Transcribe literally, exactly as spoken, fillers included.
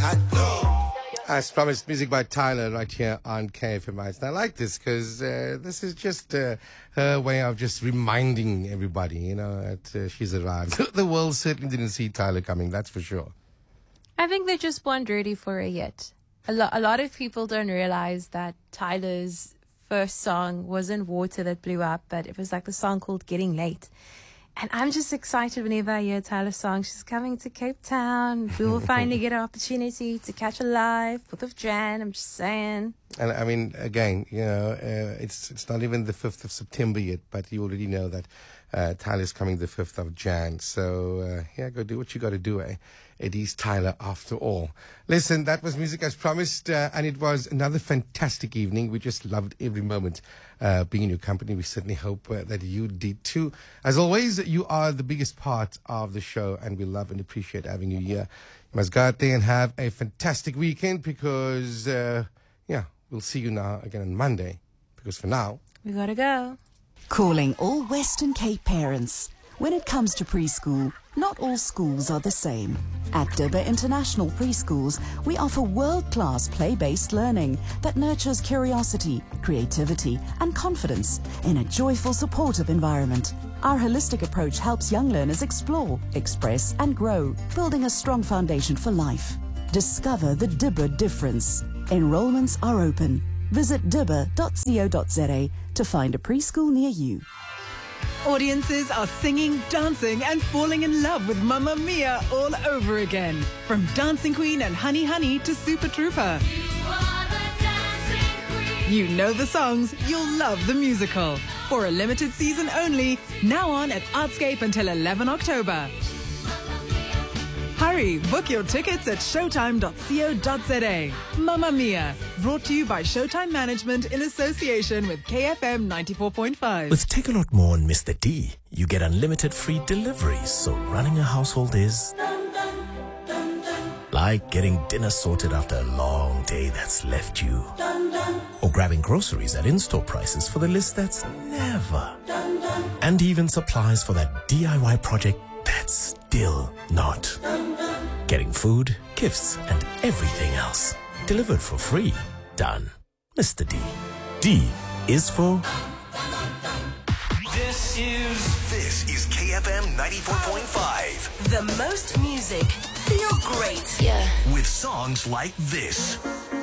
As promised, music by Tyler right here on K F M. And I like this because uh, this is just uh, her way of just reminding everybody, you know, that uh, she's arrived. The world certainly didn't see Tyler coming, that's for sure. I think they just weren't ready for it yet. A, lo- a lot of people don't realize that Tyler's first song wasn't Water that blew up, but it was like the song called Getting Late. And I'm just excited whenever I hear Tyler's song. She's coming to Cape Town. We will finally get an opportunity to catch a live fourth of Jan. I'm just saying. And I mean, again, you know, uh, it's it's not even the fifth of September yet, but you already know that uh, Tyler's coming the fifth of Jan. So, uh, yeah, go do what you got to do, eh? It is Tyler after all. Listen, that was music as promised, uh, and it was another fantastic evening. We just loved every moment uh, being in your company. We certainly hope uh, that you did too. As always, you are the biggest part of the show, and we love and appreciate having you here. You must go out there and have a fantastic weekend because, uh, yeah, we'll see you now again on Monday. Because for now, we gotta go. Calling all Western Cape parents. When it comes to preschool, not all schools are the same. At Dibba International Preschools, we offer world-class play-based learning that nurtures curiosity, creativity, and confidence in a joyful, supportive environment. Our holistic approach helps young learners explore, express, and grow, building a strong foundation for life. Discover the Dibba difference. Enrollments are open. Visit dibba dot co dot za to find a preschool near you. Audiences are singing, dancing, and falling in love with Mamma Mia all over again. From Dancing Queen and Honey Honey to Super Trooper. You are the dancing queen. You know the songs, you'll love the musical. For a limited season only, now on at Artscape until eleventh of October. Hurry, book your tickets at showtime dot co dot za. Mamma Mia, brought to you by Showtime Management in association with K F M ninety-four point five. With Take a Lot More on Mister D, you get unlimited free deliveries, so running a household is like getting dinner sorted after a long day that's left you, or grabbing groceries at in-store prices for the list that's never, and even supplies for that D I Y project that's still not. Getting food, gifts, and everything else delivered for free. Done. Mister D. D is for... This is... This is K F M ninety-four point five. The most music. Feel great. Yeah. With songs like this.